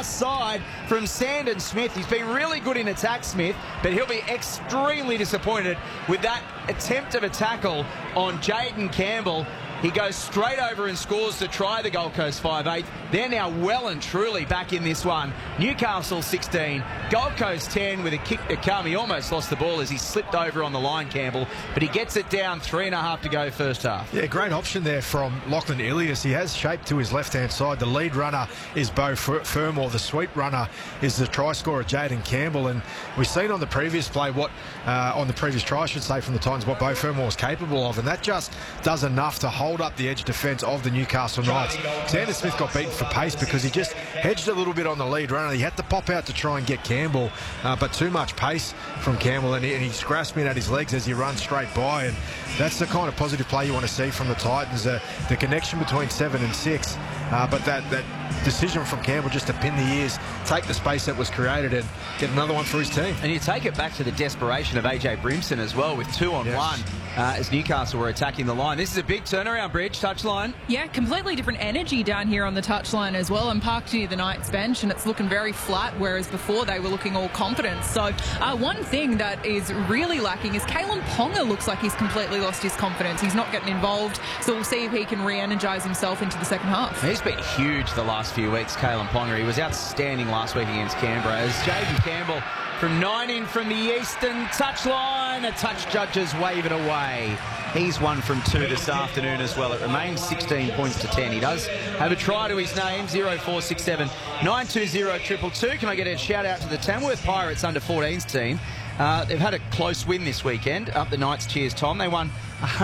far side from Sandon Smith. He's been really good in attack, Smith, but he'll be extremely disappointed with that attempt of a tackle on Jayden Campbell. He goes straight over and scores to try the Gold Coast 5-8. They're now well and truly back in this one. Newcastle 16, Gold Coast 10 with a kick to come. He almost lost the ball as he slipped over on the line, Campbell, but he gets it down. 3.5 to go first half. Yeah, great option there from Lachlan Ilias. He has shape to his left-hand side. The lead runner is Beau Fermor. The sweep runner is the try scorer, Jayden Campbell. And we've seen on the previous play on the previous try, I should say, from the Titans, what Beau Fermor was capable of. And that just does enough to hold up the edge defence of the Newcastle Knights. Sandon Smith got beaten for pace because he just hedged a little bit on the lead runner. He had to pop out to try and get Campbell, but too much pace from Campbell, and he's grasping at his legs as he runs straight by. And that's the kind of positive play you want to see from the Titans, the connection between 7 and 6. But that decision from Campbell just to pin the ears, take the space that was created and get another one for his team. And you take it back to the desperation of AJ Brimson as well with 2 on 1 as Newcastle were attacking the line. This is a big turnaround, Bridge, touchline. Yeah, completely different energy down here on the touchline as well. I'm parked near the Knights bench and it's looking very flat, whereas before they were looking all confidence. So one thing that is really lacking is Kalyn Ponga looks like he's completely lost his confidence. He's not getting involved, so we'll see if he can re-energise himself into the second half. He's been huge the last few weeks, Kalyn Ponga. He was outstanding last week against Canberra as Jayden Campbell from 9 in from the eastern touchline. The touch judges wave it away. He's 1 from 2 this afternoon as well. It remains 16 points to 10. He does have a try to his name, 0467 920 222. Can I get a shout out to the Tamworth Pirates under 14s team? They've had a close win this weekend. Up the Knights, cheers, Tom. They won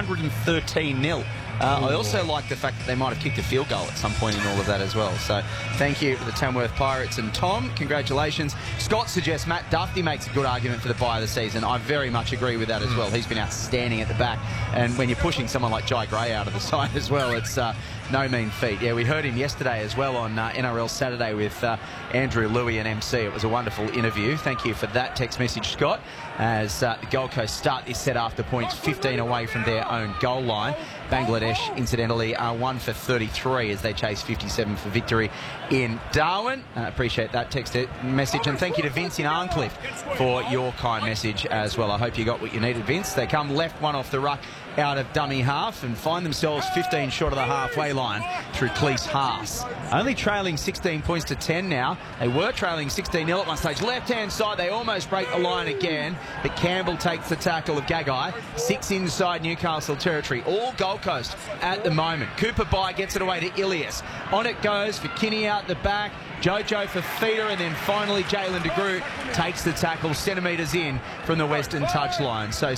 113-0. I also like the fact that they might have kicked a field goal at some point in all of that as well. So thank you to the Tamworth Pirates. And Tom, congratulations. Scott suggests Matt Duffy makes a good argument for the buy of the season. I very much agree with that as well. He's been outstanding at the back. And when you're pushing someone like Jai Gray out of the side as well, it's no mean feat. Yeah, we heard him yesterday as well on NRL Saturday with Andrew Louis and MC. It was a wonderful interview. Thank you for that text message, Scott, as the Gold Coast start this set after points 15 away from their own goal line. Bangladesh, incidentally, are 1 for 33 as they chase 57 for victory in Darwin. Appreciate that text message. And thank you to Vince in Arncliffe for your kind message as well. I hope you got what you needed, Vince. They come left one off the ruck out of dummy half and find themselves 15 short of the halfway line through Cleese Haas. Only trailing 16 points to 10 now. They were trailing 16-0 at one stage. Left-hand side, they almost break the line again, but Campbell takes the tackle of Gagai. 6 inside Newcastle territory. All Gold Coast at the moment. Cooper Bai gets it away to Ilias. On it goes for Kinney out the back. Jojo for Feeder, and then finally Jalen de Groot takes the tackle centimetres in from the western touchline. So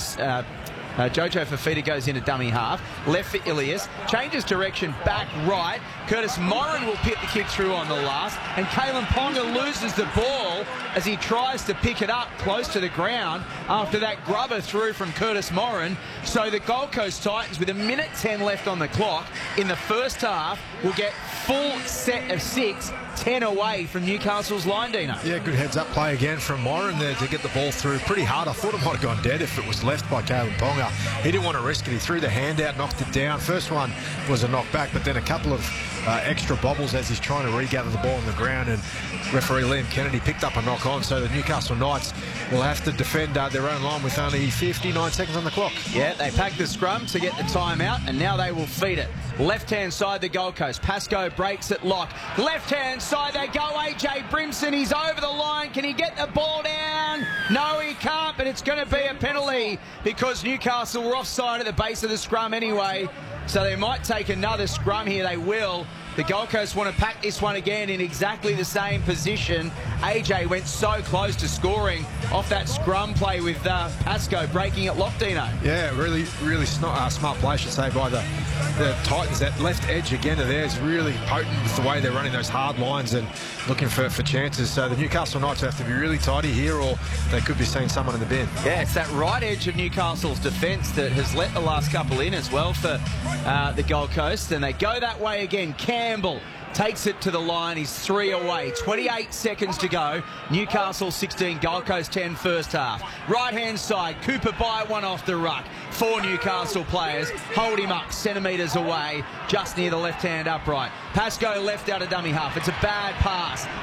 Jojo Fafita goes into dummy half. Left for Ilias. Changes direction back right. Curtis Morin will pit the kick through on the last. And Kalyn Ponga loses the ball as he tries to pick it up close to the ground after that grubber through from Curtis Morin. So the Gold Coast Titans, with 1:10 left on the clock in the first half, will get full set of 6, 10 away from Newcastle's line, Dino. Yeah, good heads-up play again from Morin there to get the ball through pretty hard. I thought it might have gone dead if it was left by Kalyn Ponga. He didn't want to risk it. He threw the hand out, knocked it down. First one was a knockback, but then a couple of extra bobbles as he's trying to regather the ball on the ground, and referee Liam Kennedy picked up a knock on, so the Newcastle Knights will have to defend their own line with only 59 seconds on the clock. Yeah, they pack the scrum to get the timeout, and now they will feed it. Left-hand side, the Gold Coast. Pascoe breaks it lock. Left-hand side, they go. AJ Brimson, he's over the line. Can he get the ball down? No, he can't, but it's going to be a penalty because Newcastle were offside at the base of the scrum anyway. So they might take another scrum here. They will. The Gold Coast want to pack this one again in exactly the same position. AJ went so close to scoring off that scrum play with Pascoe breaking it lock, Dino. Yeah, really smart play, I should say, by the Titans. That left edge again of theirs really potent with the way they're running those hard lines and looking for chances. So the Newcastle Knights have to be really tidy here, or they could be seeing someone in the bin. Yeah, it's that right edge of Newcastle's defence that has let the last couple in as well for the Gold Coast. And they go that way again. Campbell takes it to the line. He's 3 away. 28 seconds to go. Newcastle 16, Gold Coast 10 first half. Right-hand side, Cooper Bai one off the ruck. 4 Newcastle players hold him up centimetres away, just near the left-hand upright. Pascoe left out of dummy half. It's a bad pass.